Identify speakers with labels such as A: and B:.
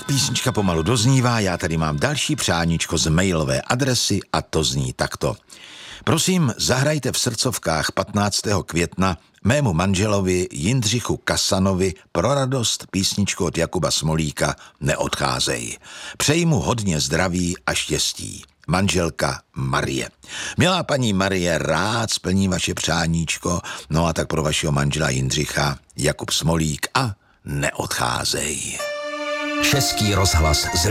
A: písnička pomalu doznívá, já tady mám další přáníčko z mailové adresy a to zní takto. Prosím, zahrajte v srdcovkách 15. května mému manželovi Jindřichu Kasanovi pro radost písničku od Jakuba Smolíka Neodcházej. Přeji mu hodně zdraví a štěstí. Manželka Marie. Milá paní Marie, rád splní vaše přáníčko, no a tak pro vašeho manžela Jindřicha Jakub Smolík a Neodcházej.
B: Český rozhlas